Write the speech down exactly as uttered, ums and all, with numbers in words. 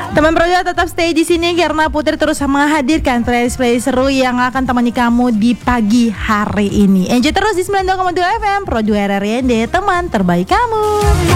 Teman Pro dua tetap stay di sini karena Putri terus menghadirkan playlist-playlist seru yang akan temani kamu di pagi hari ini. Enjoy terus di sembilan puluh dua koma dua F M Pro dua R R I N D, teman terbaik kamu.